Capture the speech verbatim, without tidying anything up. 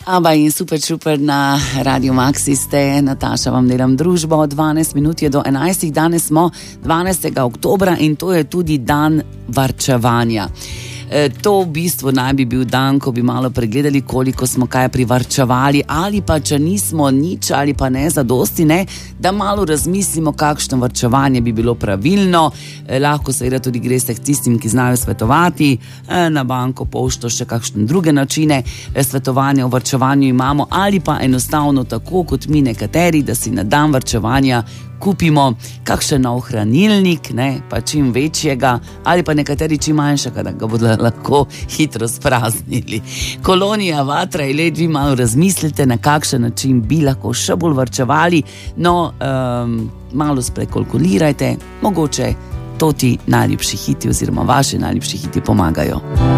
Aba in Super Čuper na Radio Maxi ste, Nataša vam delam družbo, dvanajst minut je do enajstih, danes smo dvanajstega oktobra in to je tudi dan varčevanja. E, to v bistvu naj bi bil dan, ko bi malo pregledali, koliko smo kaj privarčevali, ali pa če nismo nič ali pa ne zadosti, ne, da malo razmislimo, kakšno varčevanje bi bilo pravilno. E, lahko seveda tudi greste k tistim, ki znajo svetovati, e, na banko, pošto, še kakšne druge načine e, svetovanja o varčevanju imamo, ali pa enostavno tako kot mi nekateri, da si na dan varčevanja kupimo kakšen nov hranilnik, ne, pa čim večjega, ali pa nekateri čim manjšega, da ga bodo lahko hitro spraznili. Kolonija, Vatra, Iled, vi malo razmislite, na kakšen način bi lahko še bolj varčevali, no, um, malo sprekalkulirajte, mogoče to ti najljubši hiti oziroma vaši najljubši hiti pomagajo.